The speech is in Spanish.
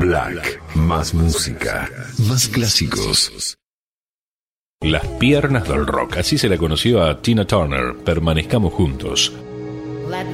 Black. Más música. Más clásicos. Las piernas del rock, así se la conoció a Tina Turner. Permanezcamos juntos. Let